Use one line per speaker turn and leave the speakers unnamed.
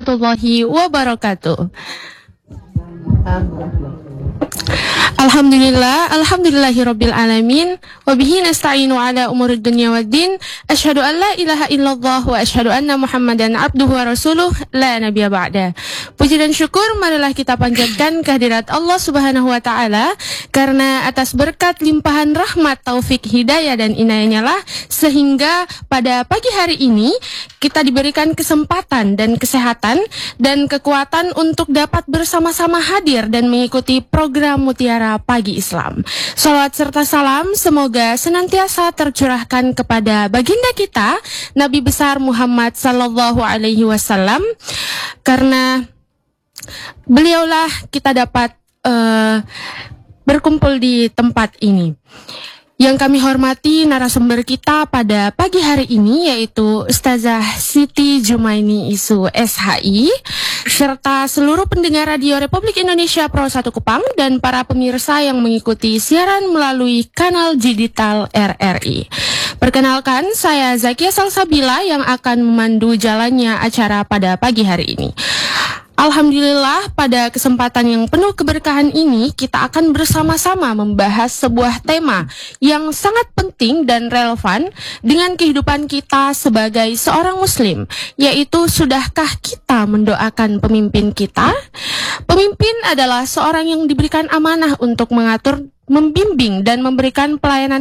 warahmatullahi wabarakatuh. Alhamdulillahirabbil alamin wa bihi nasta'inu ala umurid dunya waddin. Asyhadu an la ilaha illallah wa asyhadu anna Muhammadan abduhu wa rasuluh la nabiyya ba'da. Puji dan syukur marilah kita panjatkan kehadirat Allah Subhanahu wa taala, karena atas berkat limpahan rahmat, taufik, hidayah dan inayahnya lah sehingga pada pagi hari ini kita diberikan kesempatan dan kesehatan dan kekuatan untuk dapat bersama-sama hadir dan mengikuti program Mutiara Pagi Islam. Salawat serta salam semoga senantiasa tercurahkan kepada baginda kita Nabi besar Muhammad sallallahu alaihi wasallam, karena beliaulah kita dapat berkumpul di tempat ini. Yang kami hormati narasumber kita pada pagi hari ini yaitu Ustazah Siti Jumaini Isu SHI, serta seluruh pendengar Radio Republik Indonesia Pro 1 Kupang dan para pemirsa yang mengikuti siaran melalui kanal digital RRI. Perkenalkan, saya Zakia Salsabila yang akan memandu jalannya acara pada pagi hari ini. Alhamdulillah, pada kesempatan yang penuh keberkahan ini kita akan bersama-sama membahas sebuah tema yang sangat penting dan relevan dengan kehidupan kita sebagai seorang muslim, yaitu sudahkah kita mendoakan pemimpin kita? Pemimpin adalah seorang yang diberikan amanah untuk mengatur, membimbing dan memberikan pelayanan